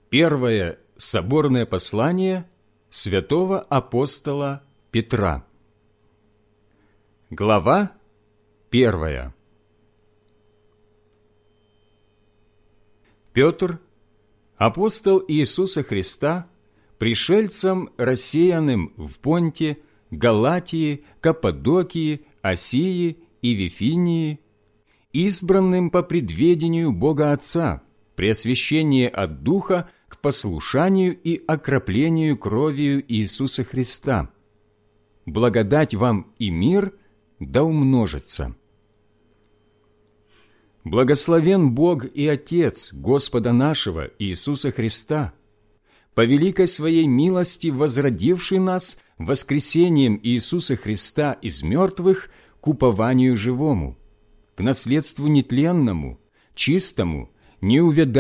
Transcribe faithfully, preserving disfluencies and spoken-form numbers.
Первое соборное послание святого апостола Петра. Глава первая. Петр, апостол Иисуса Христа, пришельцам, рассеянным в Понте, Галатии, Каппадокии, Асии и Вифинии, избранным по предведению Бога Отца, при освящении от Духа к послушанию и окроплению кровью Иисуса Христа. Благодать вам и мир да умножится. Благословен Бог и Отец Господа нашего Иисуса Христа, по великой Своей милости возродивший нас воскресением Иисуса Христа из мертвых к упованию живому, к наследству нетленному, чистому, неувядаемому,